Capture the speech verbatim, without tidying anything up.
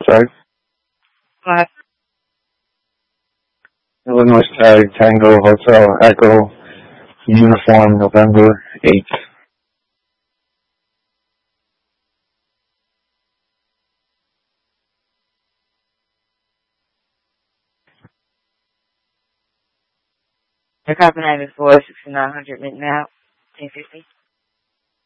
outside. What? Illinois Tag Tango Hotel Echo Uniform November eighth. The Copenhagen four sixty-nine hundred midnight, ten fifty.